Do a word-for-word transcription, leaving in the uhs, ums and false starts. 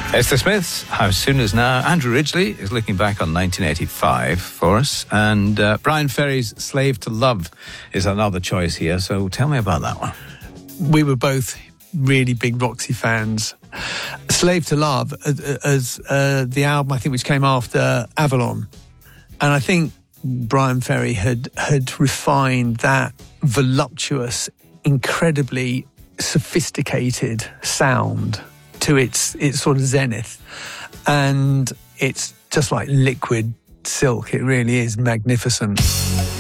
It's the Smiths. How soon is now? Andrew Ridgeley is looking back on nineteen eighty-five for us, and uh, Bryan Ferry's Slave to Love is another choice here, so tell me about that one. We were both really big Roxy fans. Slave to Love as uh, the album, I think, which came after Avalon. And I think Bryan Ferry had, had refined that voluptuous, incredibly sophisticated sound to its its sort of zenith. And it's just like liquid silk. It really is magnificent.